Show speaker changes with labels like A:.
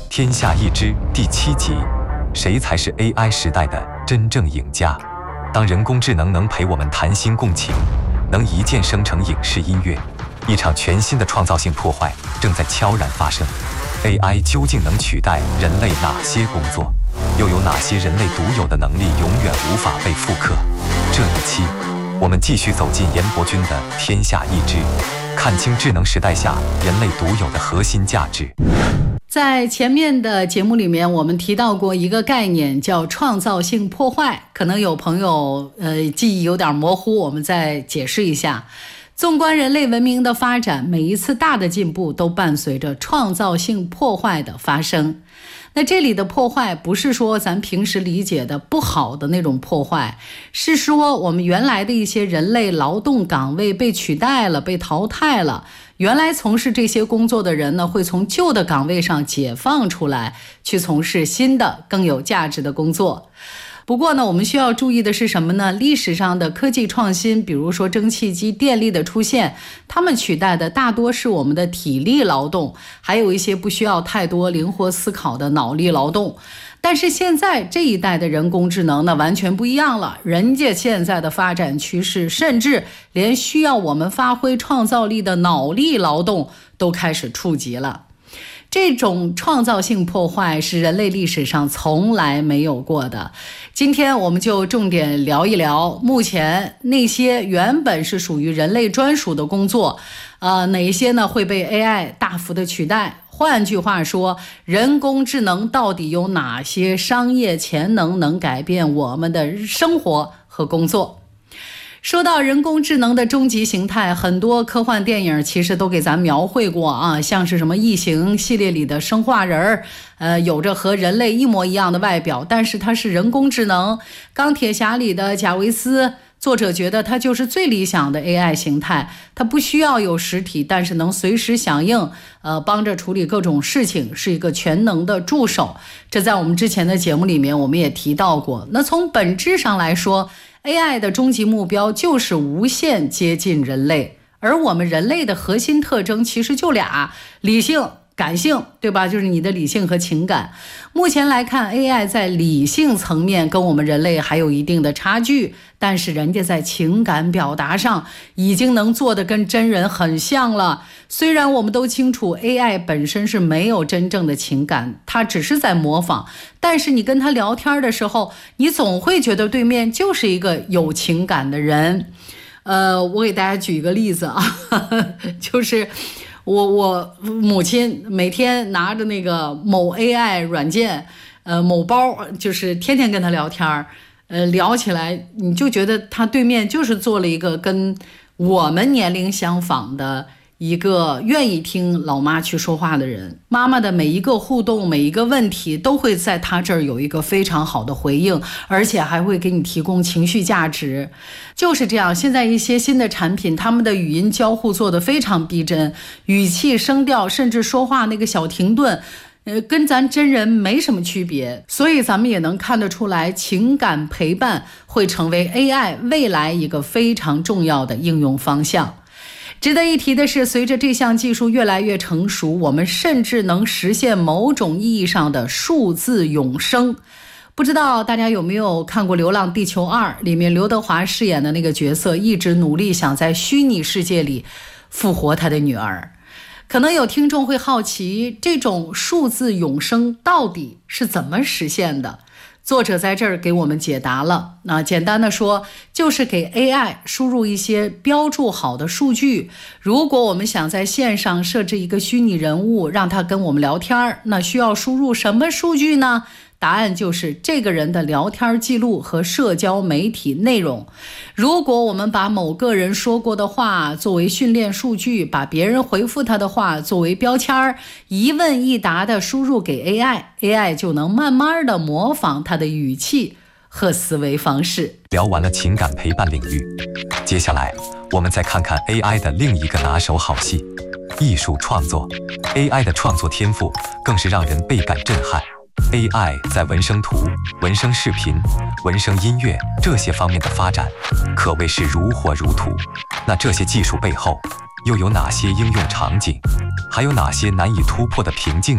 A: 天下一知第7集，谁才是 AI 时代的真正赢家？当人工智能能陪我们谈心共情，能一键生成影视音乐，一场全新的创造性破坏正在悄然发生。AI 究竟能取代人类哪些工作？又有哪些人类独有的能力永远无法被复刻？这一期，我们继续走进严伯钧的天下一知，看清智能时代下人类独有的核心价值。
B: 在前面的节目里面，我们提到过一个概念叫创造性破坏，可能有朋友记忆有点模糊，我们再解释一下。纵观人类文明的发展，每一次大的进步都伴随着创造性破坏的发生。那这里的破坏不是说咱平时理解的不好的那种破坏，是说我们原来的一些人类劳动岗位被取代了，被淘汰了。原来从事这些工作的人呢，会从旧的岗位上解放出来，去从事新的更有价值的工作。不过呢，我们需要注意的是什么呢？历史上的科技创新，比如说蒸汽机、电力的出现，它们取代的大多是我们的体力劳动，还有一些不需要太多灵活思考的脑力劳动。但是现在这一代的人工智能呢，完全不一样了。人家现在的发展趋势，甚至连需要我们发挥创造力的脑力劳动都开始触及了。这种创造性破坏是人类历史上从来没有过的。今天我们就重点聊一聊目前那些原本是属于人类专属的工作，哪一些呢会被 AI 大幅的取代？换句话说，人工智能到底有哪些商业潜能能改变我们的生活和工作？说到人工智能的终极形态，很多科幻电影其实都给咱描绘过啊，像是什么异形系列里的生化人有着和人类一模一样的外表，但是它是人工智能。钢铁侠里的贾维斯，作者觉得它就是最理想的 AI 形态，它不需要有实体，但是能随时响应，帮着处理各种事情，是一个全能的助手。这在我们之前的节目里面我们也提到过。那从本质上来说， AI 的终极目标就是无限接近人类，而我们人类的核心特征其实就俩：理性、感性，对吧？就是你的理性和情感。目前来看， AI 在理性层面跟我们人类还有一定的差距，但是人家在情感表达上已经能做得跟真人很像了。虽然我们都清楚 AI 本身是没有真正的情感，它只是在模仿，但是你跟他聊天的时候，你总会觉得对面就是一个有情感的人。我给大家举一个例子啊，就是我母亲每天拿着那个某 AI 软件，某包，就是天天跟他聊天，聊起来你就觉得他对面就是做了一个跟我们年龄相仿的一个愿意听老妈去说话的人。妈妈的每一个互动，每一个问题都会在她这儿有一个非常好的回应，而且还会给你提供情绪价值。就是这样，现在一些新的产品，他们的语音交互做得非常逼真，语气、声调，甚至说话那个小停顿，跟咱真人没什么区别。所以咱们也能看得出来，情感陪伴会成为 AI 未来一个非常重要的应用方向。值得一提的是，随着这项技术越来越成熟，我们甚至能实现某种意义上的数字永生。不知道大家有没有看过《流浪地球2》，里面刘德华饰演的那个角色一直努力想在虚拟世界里复活他的女儿。可能有听众会好奇，这种数字永生到底是怎么实现的？作者在这儿给我们解答了。那简单的说，就是给 AI 输入一些标注好的数据。如果我们想在线上设置一个虚拟人物，让他跟我们聊天，那需要输入什么数据呢？答案就是这个人的聊天记录和社交媒体内容。如果我们把某个人说过的话作为训练数据，把别人回复他的话作为标签，一问一答的输入给 AI，AI 就能慢慢的模仿他的语气和思维方式。
A: 聊完了情感陪伴领域，接下来我们再看看 AI 的另一个拿手好戏——艺术创作。AI 的创作天赋更是让人倍感震撼。AI 在纹声图、纹声视频、纹声音乐这些方面的发展可谓是如火如荼。那这些技术背后又有哪些应用场景？还有哪些难以突破的瓶颈？